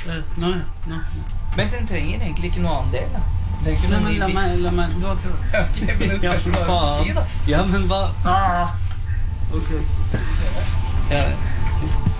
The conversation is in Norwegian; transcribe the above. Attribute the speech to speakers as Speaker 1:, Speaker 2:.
Speaker 1: Nå.
Speaker 2: Men den trenger egentlig ikke noe annen del, da. Den trenger ikke noe
Speaker 1: la meg, du har ikke...
Speaker 2: Ok, men det spørs hva du si, da.
Speaker 1: Ja, men hva... Ok.
Speaker 2: Ja.